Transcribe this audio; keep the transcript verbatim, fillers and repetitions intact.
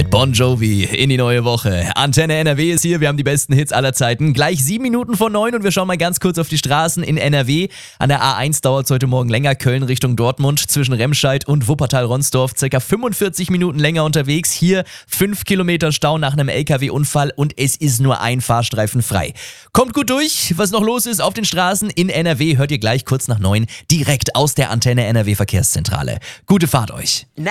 Mit Bon Jovi in die neue Woche. Antenne N R W ist hier, wir haben die besten Hits aller Zeiten. Gleich sieben Minuten vor neun und wir schauen mal ganz kurz auf die Straßen in N R W. An der A eins dauert es heute Morgen länger, Köln Richtung Dortmund, zwischen Remscheid und Wuppertal-Ronsdorf circa fünfundvierzig Minuten länger unterwegs. Hier fünf Kilometer Stau nach einem L K W-Unfall und es ist nur ein Fahrstreifen frei. Kommt gut durch, was noch los ist auf den Straßen in N R W, hört ihr gleich kurz nach neun direkt aus der Antenne N R W Verkehrszentrale. Gute Fahrt euch.